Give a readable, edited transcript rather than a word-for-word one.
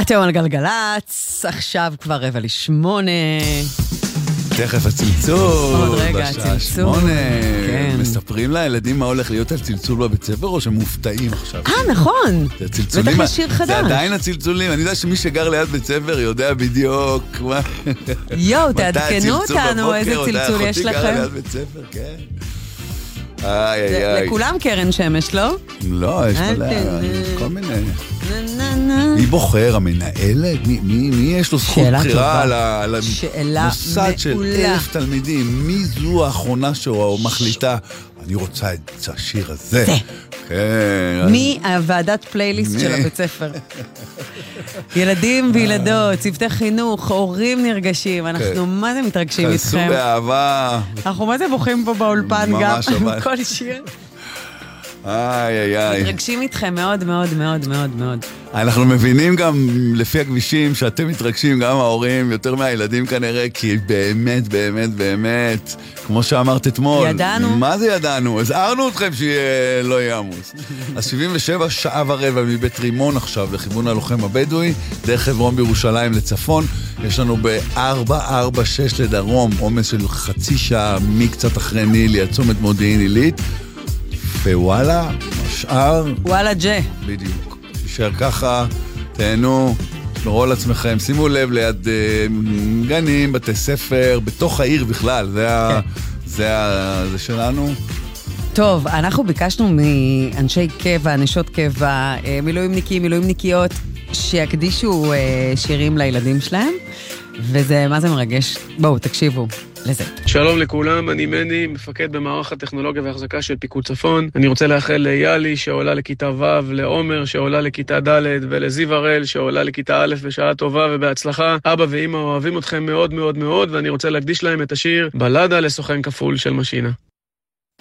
אתם על גלגלץ, עכשיו כבר 7:45. תכף הצלצול, עוד רגע, בשעה הצלצול. 8. כן. מספרים לילדים מה הולך להיות הצלצול בבית ספר, או שהם מופתעים עכשיו? נכון. זה הצלצולים. בטח יש שיר חדש. זה עדיין הצלצולים. אני יודע שמי שגר ליד בית ספר יודע בדיוק מה... יואו, תעדכנו אותנו איזה צלצול יש אחותי גרה לכם. ליד בית ספר, כן. איי, איי. לכולם קרן שמש, לא? לא, יש מלא, כל מיני. מי בוחר, המנהלת? מי יש לו זכות בחירה על המוסד של 1,000 תלמידים? מי זו האחרונה שמחליטה? אני רוצה את השיר הזה. מי הוועדת פלייליסט של הבית ספר? ילדים וילדות, צוותי חינוך, הורים נרגשים, אנחנו מה זה מתרגשים איתכם? חסו באהבה. אנחנו מה זה בוכים פה באולפן גם, ממש אבל. כל שיר. איי. מתרגשים איתכם מאוד מאוד מאוד מאוד מאוד. אנחנו מבינים גם לפי הכבישים שאתם מתרגשים, גם ההורים, יותר מהילדים כנראה, כי באמת, באמת, באמת, כמו שאמרת אתמול. ידענו. מה זה ידענו? הזהרנו אתכם שלא יהיה עמוס. אז 77 שעה ורבע מבית רימון עכשיו לכיוון הלוחם הבדואי, דרך חברון בירושלים לצפון. יש לנו ב-446 לדרום, עומס של חצי שעה מקצת אחרי נילי, הצומת מודיעין עילית. ווואלה, משאר. וואלה ג'ה. בדיוק. שישאר ככה, תהנו, שמרו על עצמכם, שימו לב ליד גנים, בתי ספר, בתוך העיר בכלל, זה שלנו. טוב, אנחנו ביקשנו מאנשי קבע, נשות קבע, מילואימניקים, מילואימניקיות, שיקדישו שירים לילדים שלהם, וזה, מה זה מרגש? בואו, תקשיבו לזה. שלום לכולם, אני מני, מפקד במערך הטכנולוגיה והחזקה של פיקוד צפון. אני רוצה לאחל ליאלי שעולה לכיתה ו', לעומר שעולה לכיתה ד' ולזיו הראל שעולה לכיתה א' בשעה טובה ובהצלחה. אבא ואמא אוהבים אתכם מאוד מאוד מאוד, ואני רוצה להקדיש להם את השיר בלדה לסוכן כפול של משינה.